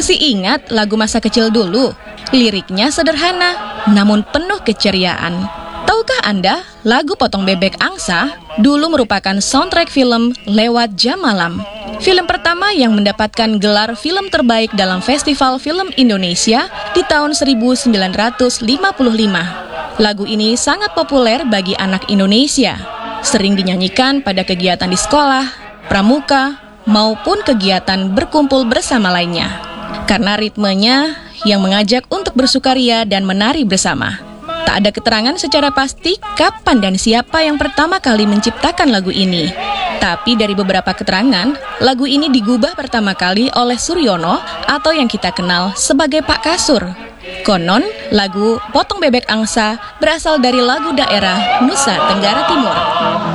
Masih ingat lagu masa kecil dulu? Liriknya sederhana, namun penuh keceriaan. Tahukah Anda, lagu Potong Bebek Angsa dulu merupakan soundtrack film Lewat Jam Malam. Film pertama yang mendapatkan gelar film terbaik dalam Festival Film Indonesia di tahun 1955. Lagu ini sangat populer bagi anak Indonesia. Sering dinyanyikan pada kegiatan di sekolah, pramuka, maupun kegiatan berkumpul bersama lainnya. Karena ritmenya yang mengajak untuk bersukaria dan menari bersama. Tak ada keterangan secara pasti kapan dan siapa yang pertama kali menciptakan lagu ini. Tapi dari beberapa keterangan, lagu ini digubah pertama kali oleh Suryono atau yang kita kenal sebagai Pak Kasur. Konon, lagu Potong Bebek Angsa berasal dari lagu daerah Nusa Tenggara Timur.